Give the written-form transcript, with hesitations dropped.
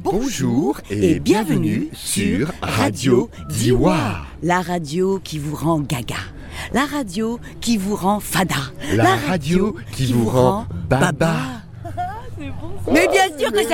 Bonjour et bienvenue sur Radio Diwa. La radio qui vous rend gaga. La radio qui vous rend fada. La radio qui vous rend baba. Mais bien sûr que